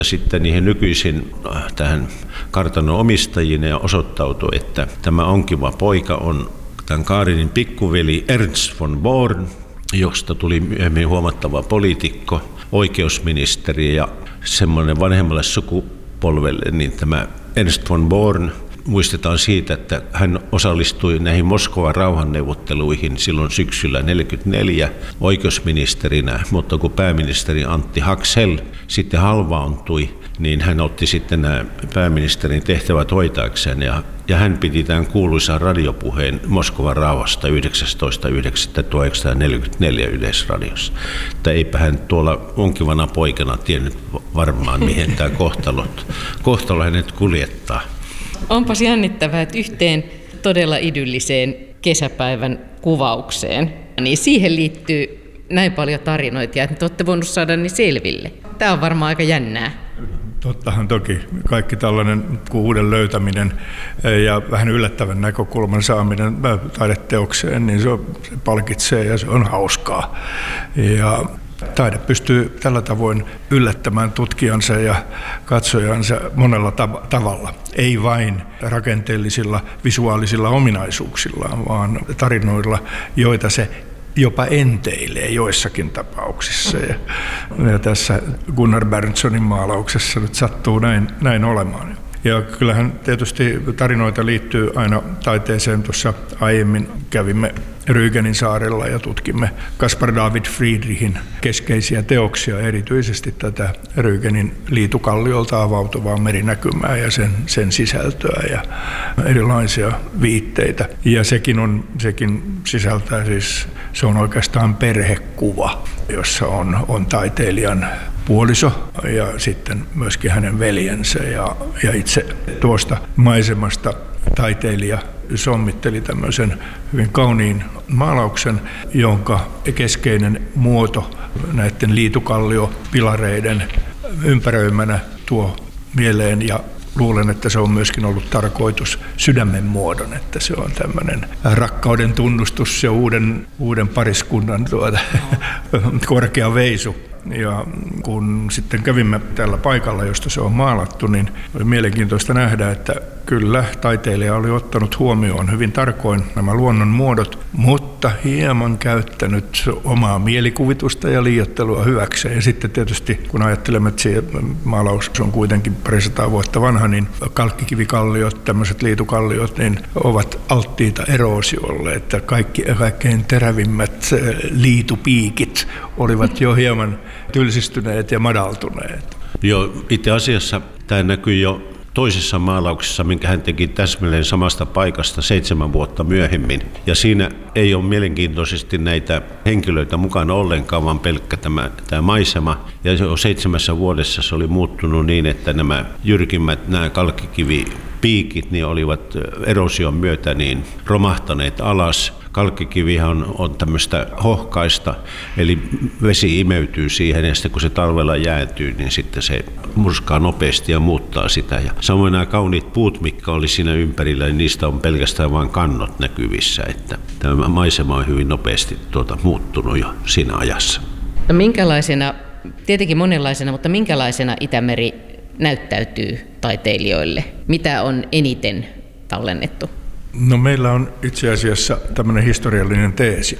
sitten niihin nykyisin tähän kartanon omistajiin ja osoittautui, että tämä onkiva poika on tämän Kaarinin pikkuveli Ernst von Born, josta tuli myöhemmin huomattava poliitikko, oikeusministeri ja semmoinen vanhemmalle sukupolvelle, niin tämä Ernst von Born muistetaan siitä, että hän osallistui näihin Moskovan rauhanneuvotteluihin silloin syksyllä 1944 oikeusministerinä, mutta kun pääministeri Antti Haksel sitten halvauntui, niin hän otti sitten nämä pääministerin tehtävät hoitaakseen ja hän piti tämän kuuluisan radiopuheen Moskovan rauhasta 19.9.1944 Yleisradiossa. Että eipä hän tuolla onkivana poikana tiennyt varmaan, mihin tämä kohtalo hänet kuljettaa. Onpas jännittävää, että yhteen todella idylliseen kesäpäivän kuvaukseen, niin siihen liittyy näin paljon tarinoita, ja että te olette voinut saada ne selville. Tämä on varmaan aika jännää. Tottahan toki. Kaikki tällainen uuden löytäminen ja vähän yllättävän näkökulman saaminen taideteokseen, niin se palkitsee ja se on hauskaa. Ja taide pystyy tällä tavoin yllättämään tutkijansa ja katsojansa monella tavalla. Ei vain rakenteellisilla visuaalisilla ominaisuuksillaan, vaan tarinoilla, joita se jopa enteilee joissakin tapauksissa. Ja tässä Gunnar Berntsonin maalauksessa nyt sattuu näin olemaan. Ja kyllähän tietysti tarinoita liittyy aina taiteeseen. Tuossa aiemmin kävimme Rügenin saarella ja tutkimme Caspar David Friedrichin keskeisiä teoksia, erityisesti tätä Rügenin liitukalliolta avautuvaa merinäkymää ja sen sisältöä ja erilaisia viitteitä. Ja sekin sisältää siis, se on oikeastaan perhekuva, jossa on taiteilijan puoliso ja sitten myöskin hänen veljensä ja itse tuosta maisemasta taiteilija sommitteli tämmöisen hyvin kauniin maalauksen, jonka keskeinen muoto näiden liitukalliopilareiden ympäröimänä tuo mieleen, ja luulen, että se on myöskin ollut tarkoitus sydämen muodon, että se on tämmöinen rakkauden tunnustus ja uuden pariskunnan korkea veisu. Ja kun sitten kävimme tällä paikalla, josta se on maalattu, niin oli mielenkiintoista nähdä, että kyllä taiteilija oli ottanut huomioon hyvin tarkoin nämä luonnon muodot, mutta hieman käyttänyt omaa mielikuvitusta ja liioittelua hyväkseen. Ja sitten tietysti, kun ajattelemme, että se maalaus on kuitenkin 200 vuotta vanha, niin kalkkikivikalliot, tämmöiset liitukalliot, niin ovat alttiita eroosiolle, että kaikkein terävimmät liitupiikit olivat jo hieman tylsistyneet ja madaltuneet. Joo, itse asiassa tämä näkyy jo toisessa maalauksessa, minkä hän teki täsmälleen samasta paikasta 7 vuotta myöhemmin. Ja siinä ei ole mielenkiintoisesti näitä henkilöitä mukana ollenkaan, vaan pelkkä tämä maisema. Ja jo 7 vuodessa se oli muuttunut niin, että nämä jyrkimmät, nämä kalkkikivipiikit, niin olivat erosion myötä niin romahtaneet alas. Kalkkikivihan on tämmöistä hohkaista, eli vesi imeytyy siihen, ja sitten kun se talvella jäätyy, niin sitten se murskaa nopeasti ja muuttaa sitä. Ja samoin nämä kauniit puut, mitkä oli siinä ympärillä, niin niistä on pelkästään vain kannot näkyvissä, että tämä maisema on hyvin nopeasti muuttunut jo siinä ajassa. No minkälaisena, tietenkin monenlaisena, mutta minkälaisena Itämeri näyttäytyy taiteilijoille? Mitä on eniten tallennettu? No meillä on itse asiassa tämmöinen historiallinen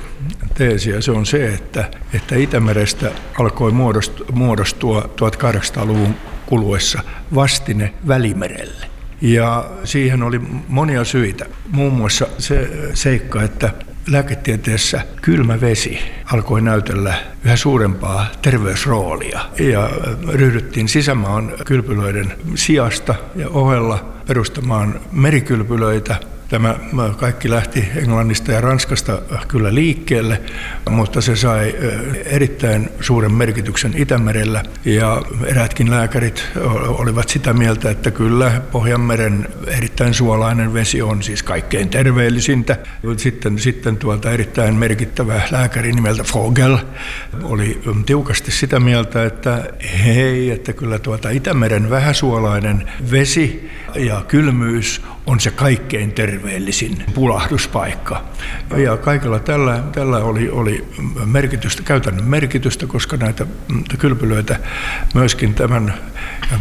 teesi, ja se on se, että Itämerestä alkoi muodostua 1800-luvun kuluessa vastine Välimerelle. Ja siihen oli monia syitä. Muun muassa se seikka, että lääketieteessä kylmä vesi alkoi näytellä yhä suurempaa terveysroolia, ja ryhdyttiin sisämaan kylpylöiden sijasta ja ohella perustamaan merikylpylöitä. Tämä kaikki lähti Englannista ja Ranskasta kyllä liikkeelle, mutta se sai erittäin suuren merkityksen Itämerellä, ja eräätkin lääkärit olivat sitä mieltä, että kyllä Pohjanmeren erittäin suolainen vesi on siis kaikkein terveellisintä. Sitten erittäin merkittävä lääkäri nimeltä Vogel oli tiukasti sitä mieltä, että kyllä Itämeren vähäsuolainen vesi ja kylmyys on se kaikkein terveellisin pulahduspaikka. Ja kaikella tällä oli merkitystä, käytännön merkitystä, koska näitä kylpylöitä myöskin tämän